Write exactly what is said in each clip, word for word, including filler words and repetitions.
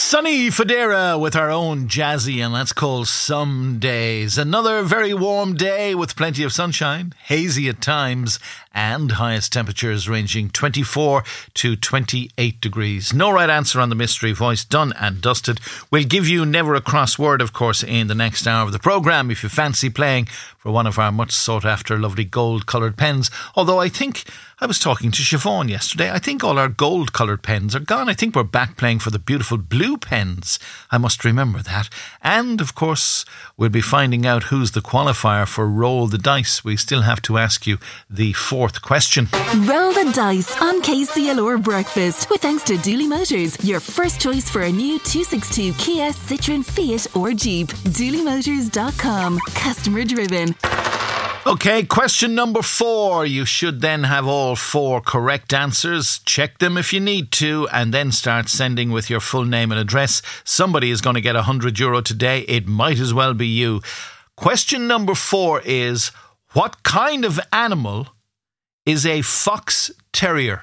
Sunny Federa with our own Jazzy, and that's called Some Days. Another very warm day with plenty of sunshine, hazy at times, and highest temperatures ranging twenty-four to twenty-eight degrees. No right answer on the mystery voice, done and dusted. We'll give you Never a Crossword, of course, in the next hour of the programme if you fancy playing for one of our much sought after lovely gold coloured pens. Although I think I was talking to Siobhan yesterday. I think all our gold coloured pens are gone. I think we're back playing for the beautiful blue pens. I must remember that. And, of course, we'll be finding out who's the qualifier for Roll the Dice. We still have to ask you the fourth question. Roll the Dice on K C L R Breakfast with thanks to Dooley Motors, your first choice for a new two sixty-two Kia, Citroen, Fiat or Jeep. dooley motors dot com. Customer driven. Okay, question number four. You should then have all four correct answers. Check them if you need to, and then start sending with your full name and address. Somebody is going to get one hundred euro today. It might as well be you. Question number four is, what kind of animal is a fox terrier?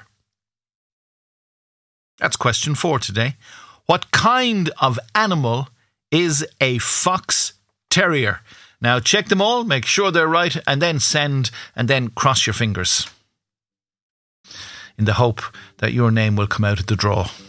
That's question four today. What kind of animal is a fox terrier? Now, check them all, make sure they're right, and then send, and then cross your fingers in the hope that your name will come out of the draw.